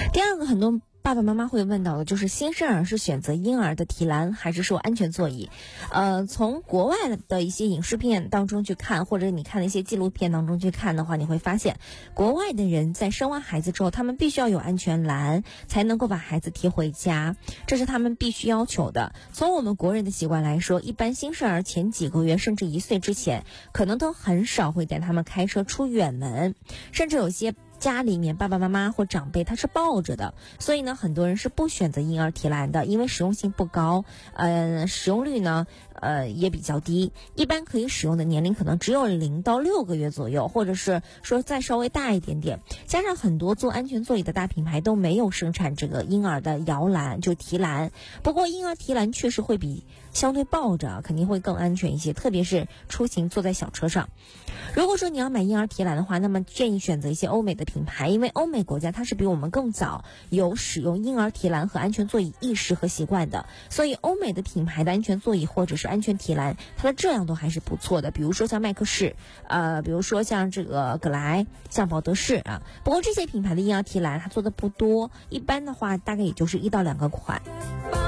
第二个，很多爸爸妈妈会问到的就是新生儿是选择婴儿的提篮还是说安全座椅。从国外的一些影视片当中去看，或者你看的一些纪录片当中去看的话，你会发现国外的人在生完孩子之后，他们必须要有安全篮才能够把孩子提回家，这是他们必须要求的。从我们国人的习惯来说，一般新生儿前几个月甚至1岁之前，可能都很少会带他们开车出远门，甚至有些家里面爸爸妈妈或长辈他是抱着的，所以呢很多人是不选择婴儿提篮的，因为实用性不高，使用率呢也比较低，一般可以使用的年龄可能只有0到6个月左右，或者是说再稍微大一点点。加上很多做安全座椅的大品牌都没有生产这个婴儿的摇篮，就提篮。不过婴儿提篮确实会比相对抱着肯定会更安全一些，特别是出行坐在小车上。如果说你要买婴儿提篮的话，那么建议选择一些欧美的品牌，因为欧美国家它是比我们更早有使用婴儿提篮和安全座椅意识和习惯的，所以欧美的品牌的安全座椅或者是安全提篮，它的质量都还是不错的。比如说像麦克士，比如说像这个葛莱，像保德士啊。不过这些品牌的婴儿提篮它做的不多，一般的话大概也就是1到2个款。